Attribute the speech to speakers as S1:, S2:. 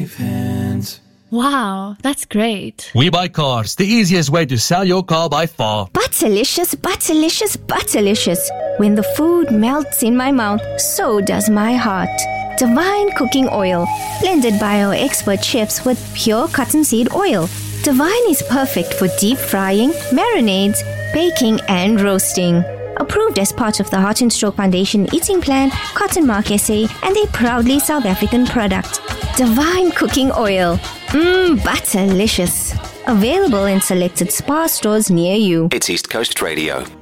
S1: Wow, that's great.
S2: We Buy Cars, the easiest way to sell your car by far.
S3: Butterlicious, butterlicious, butterlicious. When the food melts in my mouth, so does my heart. Divine Cooking Oil, blended by our expert chefs with pure cottonseed oil. Divine is perfect for deep frying, marinades, baking and roasting. Approved as part of the Heart and Stroke Foundation Eating Plan, Cotton Mark SA, and a proudly South African product. Divine Cooking Oil. Butterlicious. Available in selected Spar stores near you.
S4: It's East Coast Radio.